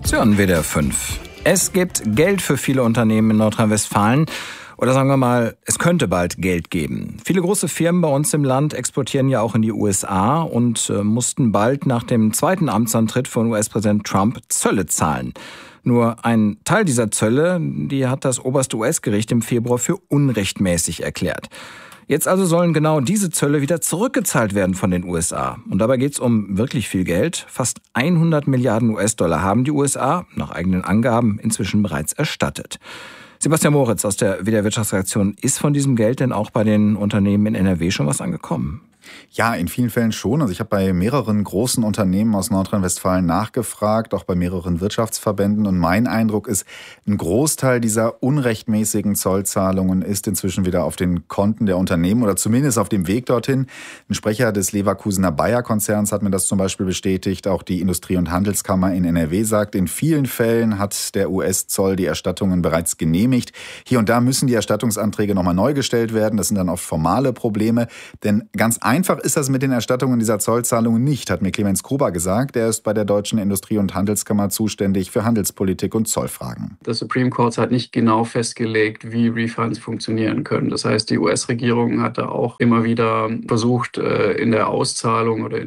Sie hören WDR 5. Es gibt Geld für viele Unternehmen in Nordrhein-Westfalen. Oder sagen wir mal, es könnte bald Geld geben. Viele große Firmen bei uns im Land exportieren ja auch in die USA und mussten bald nach dem zweiten Amtsantritt von US-Präsident Trump Zölle zahlen. Nur ein Teil dieser Zölle, die hat das oberste US-Gericht im Februar für unrechtmäßig erklärt. Jetzt also sollen genau diese Zölle wieder zurückgezahlt werden von den USA. Und dabei geht es um wirklich viel Geld. Fast 100 Milliarden US-Dollar haben die USA, nach eigenen Angaben, inzwischen bereits erstattet. Sebastian Moritz aus der WDR Wirtschaftsredaktion, ist von diesem Geld denn auch bei den Unternehmen in NRW schon was angekommen? Ja, in vielen Fällen schon. Also ich habe bei mehreren großen Unternehmen aus Nordrhein-Westfalen nachgefragt, auch bei mehreren Wirtschaftsverbänden. Und mein Eindruck ist, ein Großteil dieser unrechtmäßigen Zollzahlungen ist inzwischen wieder auf den Konten der Unternehmen oder zumindest auf dem Weg dorthin. Ein Sprecher des Leverkusener Bayer-Konzerns hat mir das zum Beispiel bestätigt. Auch die Industrie- und Handelskammer in NRW sagt, in vielen Fällen hat der US-Zoll die Erstattungen bereits genehmigt. Hier und da müssen die Erstattungsanträge nochmal neu gestellt werden. Das sind dann oft formale Probleme, denn ganz einfach ist das mit den Erstattungen dieser Zollzahlungen nicht, hat mir Clemens Gruber gesagt. Er ist bei der Deutschen Industrie- und Handelskammer zuständig für Handelspolitik und Zollfragen. Das Supreme Court hat nicht genau festgelegt, wie Refunds funktionieren können. Das heißt, die US-Regierung hat da auch immer wieder versucht, in der Auszahlung oder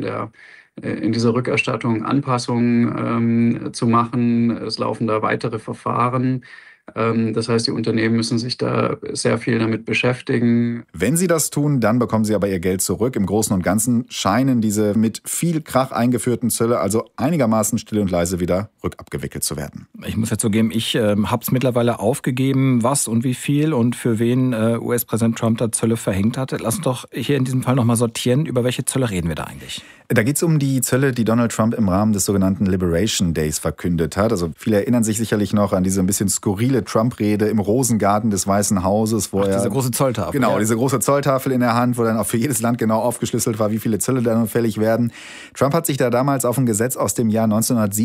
in dieser Rückerstattung Anpassungen zu machen. Es laufen da weitere Verfahren. Das heißt, die Unternehmen müssen sich da sehr viel damit beschäftigen. Wenn sie das tun, dann bekommen sie aber ihr Geld zurück. Im Großen und Ganzen scheinen diese mit viel Krach eingeführten Zölle also einigermaßen still und leise wieder rückabgewickelt zu werden. Ich muss jetzt zugeben, ich habe es mittlerweile aufgegeben, was und wie viel und für wen US-Präsident Trump da Zölle verhängt hatte. Lass uns doch hier in diesem Fall nochmal sortieren. Über welche Zölle reden wir da eigentlich? Da geht es um die Zölle, die Donald Trump im Rahmen des sogenannten Liberation Days verkündet hat. Also viele erinnern sich sicherlich noch an diese ein bisschen skurrile Trump-Rede im Rosengarten des Weißen Hauses, wo diese große Zolltafel. Genau, ja. Diese große Zolltafel in der Hand, wo dann auch für jedes Land genau aufgeschlüsselt war, wie viele Zölle da nun fällig werden. Trump hat sich da damals auf ein Gesetz aus dem Jahr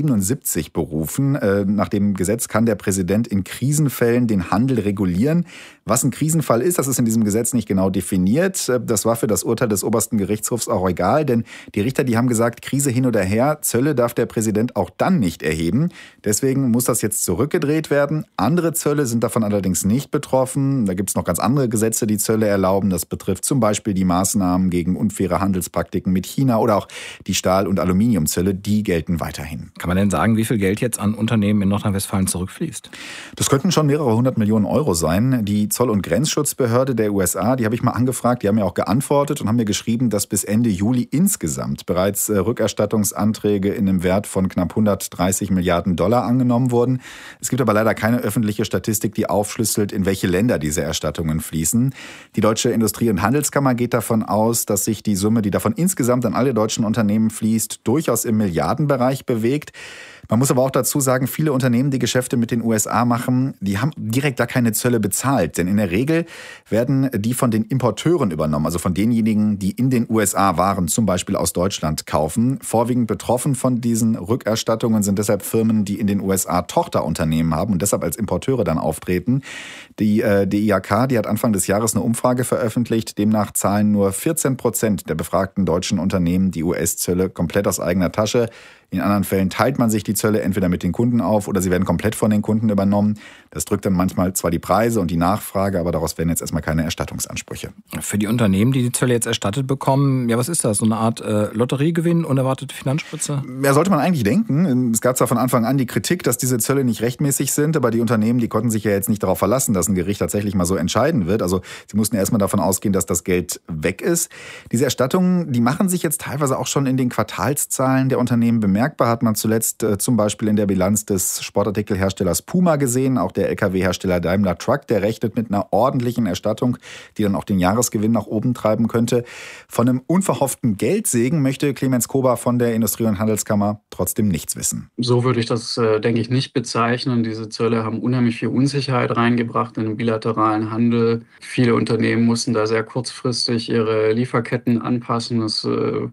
1977 berufen. Nach dem Gesetz kann der Präsident in Krisenfällen den Handel regulieren. Was ein Krisenfall ist, das ist in diesem Gesetz nicht genau definiert. Das war für das Urteil des obersten Gerichtshofs auch egal, denn die Richter, die haben gesagt, Krise hin oder her, Zölle darf der Präsident auch dann nicht erheben. Deswegen muss das jetzt zurückgedreht werden. Andere Zölle sind davon allerdings nicht betroffen. Da gibt es noch ganz andere Gesetze, die Zölle erlauben. Das betrifft zum Beispiel die Maßnahmen gegen unfaire Handelspraktiken mit China oder auch die Stahl- und Aluminiumzölle. Die gelten weiterhin. Kann man denn sagen, wie viel Geld jetzt an Unternehmen in Nordrhein-Westfalen zurückfließt? Das könnten schon mehrere 100 Millionen Euro sein. Die Zoll- und Grenzschutzbehörde der USA, die habe ich mal angefragt, die haben mir auch geantwortet und haben mir geschrieben, dass bis Ende Juli insgesamt bereits Rückerstattungsanträge in einem Wert von knapp 130 Milliarden Dollar angenommen wurden. Es gibt aber leider keine öffentliche Statistik, die aufschlüsselt, in welche Länder diese Erstattungen fließen. Die Deutsche Industrie- und Handelskammer geht davon aus, dass sich die Summe, die davon insgesamt an alle deutschen Unternehmen fließt, durchaus im Milliardenbereich bewegt. Man muss aber auch dazu sagen, viele Unternehmen, die Geschäfte mit den USA machen, die haben direkt da keine Zölle bezahlt. Denn in der Regel werden die von den Importeuren übernommen, also von denjenigen, die in den USA Waren, zum Beispiel aus Deutschland, kaufen. Vorwiegend betroffen von diesen Rückerstattungen sind deshalb Firmen, die in den USA Tochterunternehmen haben und deshalb als Importeure dann auftreten. Die DIHK, die hat Anfang des Jahres eine Umfrage veröffentlicht. Demnach zahlen nur 14% der befragten deutschen Unternehmen die US-Zölle komplett aus eigener Tasche. In anderen Fällen teilt man sich die Zölle entweder mit den Kunden auf oder sie werden komplett von den Kunden übernommen. Das drückt dann manchmal zwar die Preise und die Nachfrage, aber daraus werden jetzt erstmal keine Erstattungsansprüche. Für die Unternehmen, die die Zölle jetzt erstattet bekommen, ja, was ist das? So eine Art Lotteriegewinn, unerwartete Finanzspritze? Ja, sollte man eigentlich denken. Es gab zwar von Anfang an die Kritik, dass diese Zölle nicht rechtmäßig sind, aber die Unternehmen, die konnten sich ja jetzt nicht darauf verlassen, dass ein Gericht tatsächlich mal so entscheiden wird. Also sie mussten erstmal davon ausgehen, dass das Geld weg ist. Diese Erstattungen, die machen sich jetzt teilweise auch schon in den Quartalszahlen der Unternehmen bemerkbar. Hat man zuletzt zum Beispiel in der Bilanz des Sportartikelherstellers Puma gesehen. Auch der Lkw-Hersteller Daimler Truck, der rechnet mit einer ordentlichen Erstattung, die dann auch den Jahresgewinn nach oben treiben könnte. Von einem unverhofften Geldsegen möchte Clemens Gruber von der Industrie- und Handelskammer trotzdem nichts wissen. So würde ich das, denke ich, nicht bezeichnen. Diese Zölle haben unheimlich viel Unsicherheit reingebracht in den bilateralen Handel. Viele Unternehmen mussten da sehr kurzfristig ihre Lieferketten anpassen. Das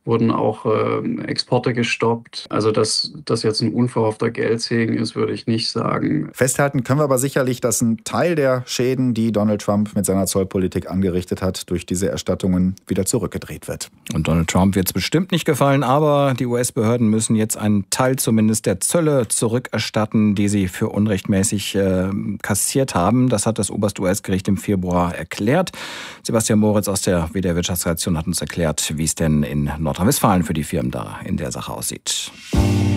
wurden auch Exporte gestoppt. Also dass das jetzt ein unverhoffter Geldsegen ist, würde ich nicht sagen. Festhalten können wir aber sicherlich, dass ein Teil der Schäden, die Donald Trump mit seiner Zollpolitik angerichtet hat, durch diese Erstattungen wieder zurückgedreht wird. Und Donald Trump wird es bestimmt nicht gefallen, aber die US-Behörden müssen jetzt einen Teil zumindest der Zölle zurückerstatten, die sie für unrechtmäßig kassiert haben. Das hat das oberste US-Gericht im Februar erklärt. Sebastian Moritz aus der WDR Wirtschaftsredaktion hat uns erklärt, wie es denn in Nordrhein-Westfalen für die Firmen da in der Sache aussieht.